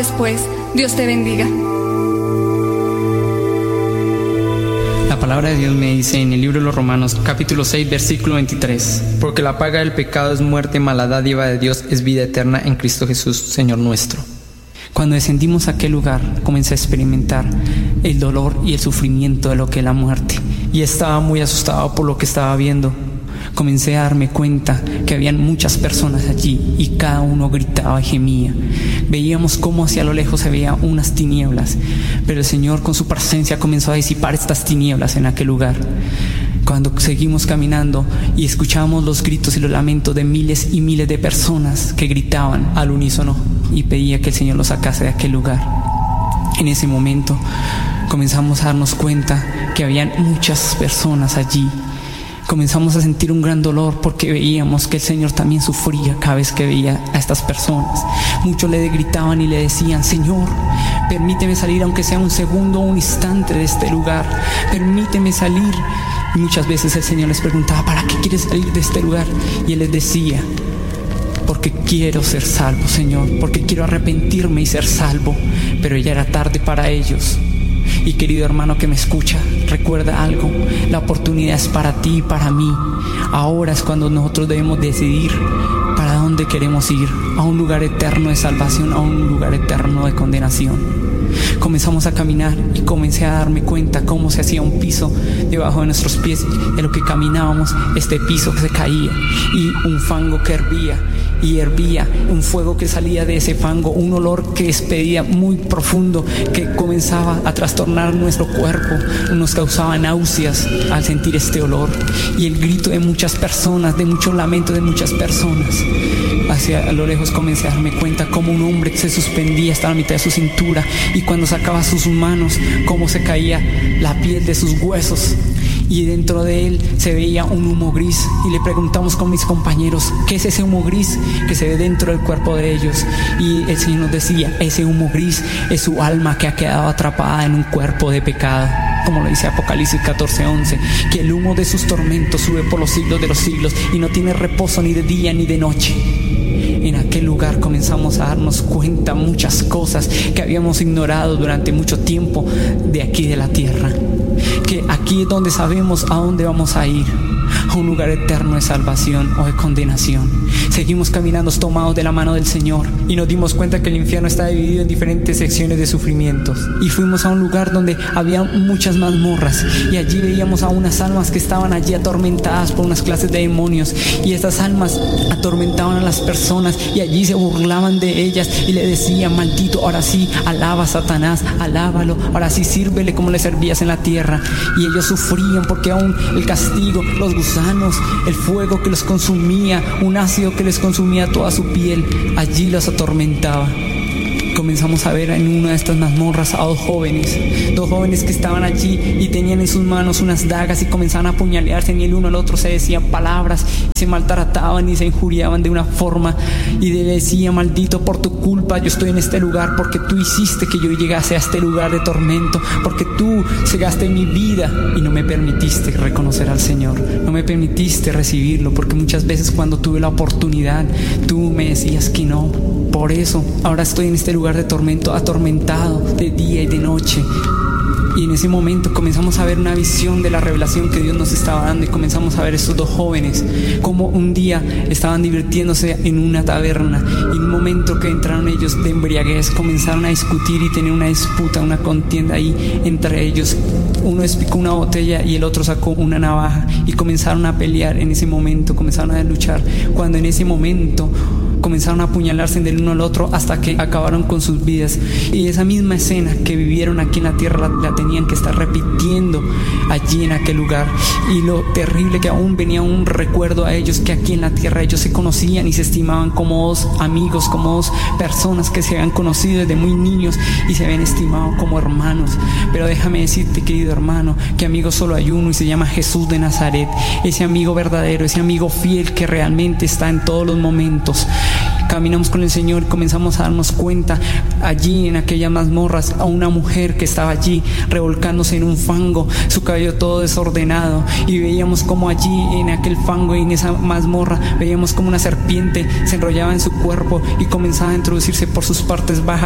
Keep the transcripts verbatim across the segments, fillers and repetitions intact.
después. Dios te bendiga. La palabra de Dios me dice en el libro de los Romanos, capítulo seis, versículo veintitrés: porque la paga del pecado es muerte, mas la dádiva de Dios es vida eterna en Cristo Jesús, Señor nuestro. Cuando descendimos a aquel lugar, comencé a experimentar el dolor y el sufrimiento de lo que es la muerte. Y estaba muy asustado por lo que estaba viendo. Comencé a darme cuenta que habían muchas personas allí y cada uno gritaba y gemía. Veíamos cómo hacia lo lejos se veían unas tinieblas, pero el Señor con su presencia comenzó a disipar estas tinieblas en aquel lugar. Cuando seguimos caminando y escuchamos los gritos y los lamentos de miles y miles de personas que gritaban al unísono y pedía que el Señor los sacase de aquel lugar. En ese momento comenzamos a darnos cuenta que habían muchas personas allí. Comenzamos a sentir un gran dolor porque veíamos que el Señor también sufría cada vez que veía a estas personas. Muchos le gritaban y le decían: Señor, permíteme salir aunque sea un segundo o un instante de este lugar. Permíteme salir. Y muchas veces el Señor les preguntaba: ¿para qué quieres salir de este lugar? Y Él les decía: porque quiero ser salvo, Señor, porque quiero arrepentirme y ser salvo. Pero ya era tarde para ellos. Y querido hermano que me escucha, recuerda algo: la oportunidad es para ti y para mí. Ahora es cuando nosotros debemos decidir para dónde queremos ir: a un lugar eterno de salvación, a un lugar eterno de condenación. Comenzamos a caminar y comencé a darme cuenta cómo se hacía un piso debajo de nuestros pies. De lo que caminábamos, este piso que se caía y un fango que hervía y hervía, un fuego que salía de ese fango, un olor que despedía muy profundo, que comenzaba a trastornar nuestro cuerpo, nos causaba náuseas al sentir este olor. Y el grito de muchas personas, de mucho lamento de muchas personas. Hacia lo lejos comencé a darme cuenta cómo un hombre se suspendía hasta la mitad de su cintura, y cuando sacaba sus manos, cómo se caía la piel de sus huesos. Y dentro de él se veía un humo gris. Y le preguntamos con mis compañeros: ¿qué es ese humo gris que se ve dentro del cuerpo de ellos? Y el Señor nos decía: ese humo gris es su alma que ha quedado atrapada en un cuerpo de pecado. Como lo dice Apocalipsis catorce once, que el humo de sus tormentos sube por los siglos de los siglos y no tiene reposo ni de día ni de noche. En aquel lugar comenzamos a darnos cuenta muchas cosas que habíamos ignorado durante mucho tiempo de aquí de la tierra. Que aquí es donde sabemos a dónde vamos a ir: a un lugar eterno de salvación o de condenación. Seguimos caminando tomados de la mano del Señor y nos dimos cuenta que el infierno está dividido en diferentes secciones de sufrimientos. Y fuimos a un lugar donde había muchas mazmorras, y allí veíamos a unas almas que estaban allí atormentadas por unas clases de demonios, y estas almas atormentaban a las personas y allí se burlaban de ellas y le decían: maldito, ahora sí, alaba a Satanás, alábalo, ahora sí, sírvele como le servías en la tierra. Y ellos sufrían porque aún el castigo, los gusanos, el fuego que los consumía, un ácido que les consumía toda su piel, allí los atormentaba. Comenzamos a ver en una de estas mazmorras a dos jóvenes, dos jóvenes que estaban allí y tenían en sus manos unas dagas y comenzaban a apuñalearse, y el uno al otro se decían palabras, se maltrataban y se injuriaban de una forma, y le decía: maldito, por tu culpa yo estoy en este lugar, porque tú hiciste que yo llegase a este lugar de tormento, porque tú cegaste mi vida y no me permitiste reconocer al Señor, no me permitiste recibirlo, porque muchas veces cuando tuve la oportunidad tú me decías que no. Por eso ahora estoy en este lugar de tormento, atormentado de día y de noche. Y en ese momento comenzamos a ver una visión de la revelación que Dios nos estaba dando, y comenzamos a ver estos dos jóvenes como un día estaban divirtiéndose en una taberna, y en un momento que entraron ellos de embriaguez comenzaron a discutir y tener una disputa, una contienda ahí entre ellos. Uno despicó una botella y el otro sacó una navaja y comenzaron a pelear. En ese momento comenzaron a luchar, cuando en ese momento comenzaron a apuñalarse del uno al otro hasta que acabaron con sus vidas. Y esa misma escena que vivieron aquí en la tierra la, la tenían que estar repitiendo allí en aquel lugar. Y lo terrible que aún venía un recuerdo a ellos, que aquí en la tierra ellos se conocían y se estimaban como dos amigos, como dos personas que se habían conocido desde muy niños y se habían estimado como hermanos. Pero déjame decirte, querido hermano, que amigo solo hay uno, y se llama Jesús de Nazaret. Ese amigo verdadero, ese amigo fiel que realmente está en todos los momentos. Caminamos con el Señor y comenzamos a darnos cuenta allí en aquellas mazmorras a una mujer que estaba allí revolcándose en un fango, su cabello todo desordenado, y veíamos como allí en aquel fango y en esa mazmorra veíamos como una serpiente se enrollaba en su cuerpo y comenzaba a introducirse por sus partes bajas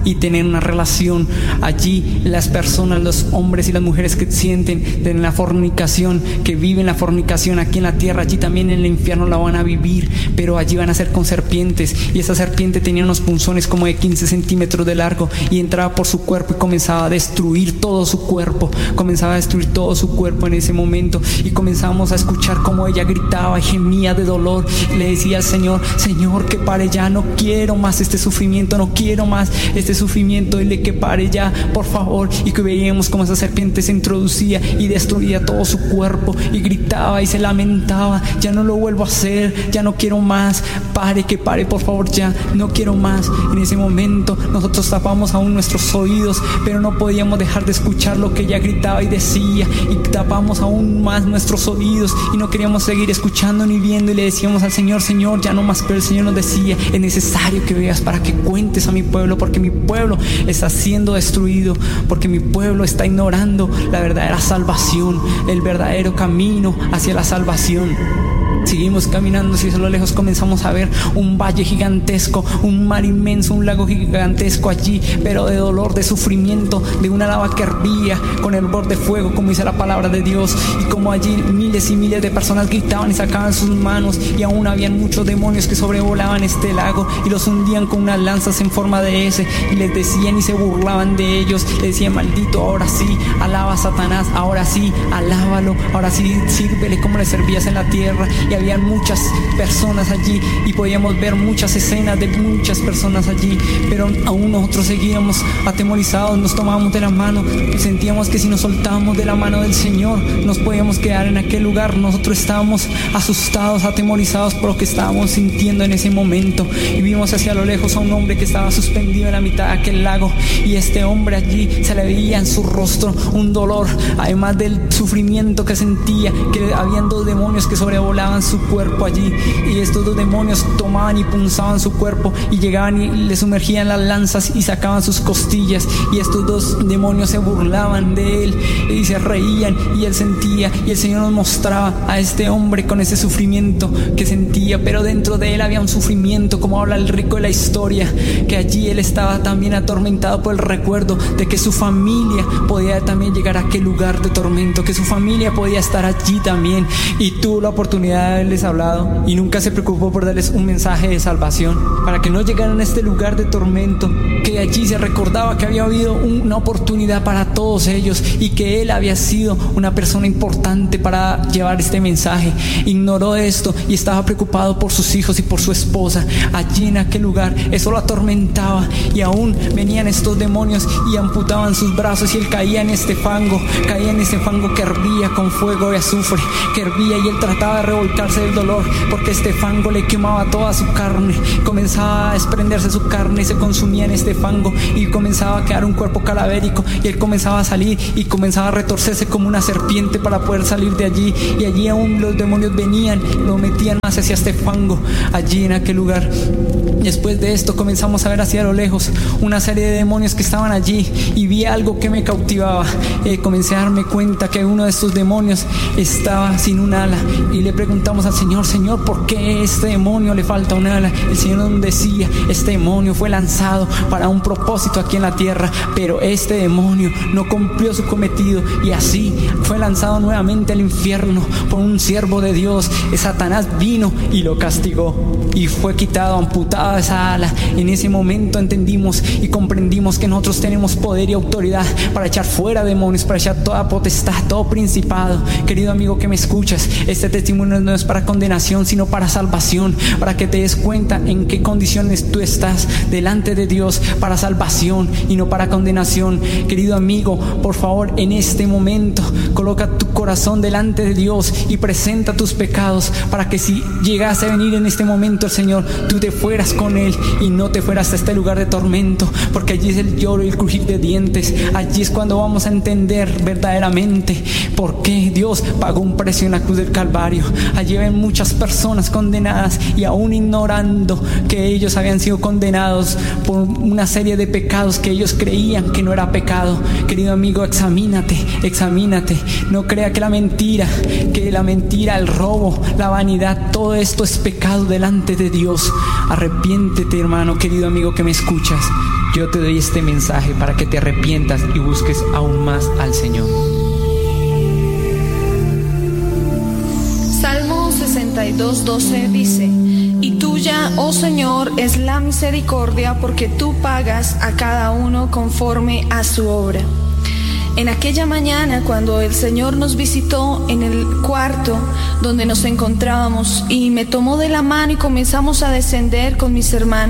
y tener una relación. Allí las personas, los hombres y las mujeres que sienten de la fornicación, que viven la fornicación aquí en la tierra, allí también en el infierno la van a vivir, pero allí van a ser con serpientes, y esa serpiente tenía unos punzones como de quince centímetros de largo y entraba por su cuerpo y comenzaba a destruir todo su cuerpo, comenzaba a destruir todo su cuerpo en ese momento, y comenzamos a escuchar cómo ella gritaba y gemía de dolor, y le decía al Señor: Señor, que pare ya, no quiero más este sufrimiento, no quiero más este sufrimiento, dile que pare ya, por favor. Y que veíamos cómo esa serpiente se introducía y destruía todo su cuerpo, y gritaba y se lamentaba: ya no lo vuelvo a hacer, ya no quiero más, pare, que pare, por favor, ya no quiero más. En ese momento nosotros tapamos aún nuestros oídos, pero no podíamos dejar de escuchar lo que ella gritaba y decía, y tapamos aún más nuestros oídos y no queríamos seguir escuchando ni viendo, y le decíamos al Señor: Señor, ya no más. Pero el Señor nos decía: es necesario que veas para que cuentes a mi pueblo, porque mi pueblo está siendo destruido, porque mi pueblo está ignorando la verdadera salvación, el verdadero camino hacia la salvación. Seguimos caminando, y a lo lejos comenzamos a ver un valle gigantesco, un mar inmenso, un lago gigantesco allí, pero de dolor, de sufrimiento, de una lava que hervía con hervor de fuego, como dice la palabra de Dios, y como allí miles y miles de personas gritaban y sacaban sus manos, y aún habían muchos demonios que sobrevolaban este lago y los hundían con unas lanzas en forma de S, y les decían y se burlaban de ellos, les decían: maldito, ahora sí, alaba a Satanás, ahora sí, alábalo, ahora sí, sírvele como le servías en la tierra. Y había muchas personas allí, y podíamos ver muchas escenas de muchas personas allí, pero aún nosotros seguíamos atemorizados, nos tomábamos de la mano, sentíamos que si nos soltábamos de la mano del Señor nos podíamos quedar en aquel lugar. Nosotros estábamos asustados, atemorizados por lo que estábamos sintiendo en ese momento, y vimos hacia lo lejos a un hombre que estaba suspendido en la mitad de aquel lago, y este hombre allí se le veía en su rostro un dolor, además del sufrimiento que sentía, que habían dos demonios que sobrevolaban su cuerpo allí, y estos dos demonios tomaban y punzaban su cuerpo y llegaban y le sumergían las lanzas y sacaban sus costillas, y estos dos demonios se burlaban de él y se reían, y él sentía, y el Señor nos mostraba a este hombre con ese sufrimiento que sentía, pero dentro de él había un sufrimiento, como habla el rico de la historia, que allí él estaba también atormentado por el recuerdo de que su familia podía también llegar a aquel lugar de tormento, que su familia podía estar allí también, y tuvo la oportunidad de haberles hablado y nunca se preocupó por darles un mensaje de salvación para que no llegaran a este lugar de tormento, que allí se recordaba que había habido una oportunidad para todos ellos y que él había sido una persona importante para llevar este mensaje. Ignoró esto y estaba preocupado por sus hijos y por su esposa. Allí en aquel lugar eso lo atormentaba, y aún venían estos demonios y amputaban sus brazos, y él caía en este fango, caía en este fango que hervía con fuego y azufre, que hervía, y él trataba de revolcarse del dolor porque este fango le quemaba toda su carne, comenzaba a desprenderse su carne y se consumía en este fango, y comenzaba a quedar un cuerpo cadavérico, y él comenzaba a salir y comenzaba a retorcerse como una serpiente para poder salir de allí, y allí aún los demonios venían y lo metían más hacia este fango allí en aquel lugar. Después de esto comenzamos a ver hacia lo lejos una serie de demonios que estaban allí, y vi algo que me cautivaba. Eh, comencé a darme cuenta que uno de estos demonios estaba sin un ala, y le preguntamos al Señor: Señor, ¿por qué a este demonio le falta un ala? El Señor nos decía: este demonio fue lanzado para un propósito aquí en la tierra, pero este demonio no cumplió su cometido, y así fue lanzado nuevamente al infierno por un siervo de Dios. Satanás vino y lo castigó, y fue quitado, amputada esa ala. En ese momento entendimos y comprendimos que nosotros tenemos poder y autoridad para echar fuera demonios, para echar toda potestad, todo principado. Querido amigo que me escuchas, este testimonio no es para condenación, sino para salvación, para que te des cuenta en qué condiciones tú estás delante de Dios, para salvación y no para condenación. Querido amigo, por favor, en este momento coloca tu corazón delante de Dios y presenta tus pecados, para que si llegase a venir en este momento el Señor, tú te fueras con Él y no te fueras a este lugar de tormento, porque allí es el lloro y el crujir de dientes. Allí es cuando vamos a entender verdaderamente por qué Dios pagó un precio en la cruz del Calvario. Allí ven muchas personas condenadas, y aún ignorando que ellos habían sido condenados por una serie de pecados que ellos creían que no era pecado. Querido amigo, examínate, examínate. No crea que la mentira, que la mentira, el robo, la vanidad, todo esto es pecado delante de Dios. Arrepiéntete, hermano, querido amigo que me escuchas. Yo te doy este mensaje para que te arrepientas y busques aún más al Señor. Salmo sesenta y dos, doce dice: Y tuya, oh Señor, es la misericordia, porque tú pagas a cada uno conforme a su obra. En aquella mañana, cuando el Señor nos visitó en el cuarto donde nos encontrábamos y me tomó de la mano y comenzamos a descender con mis hermanos,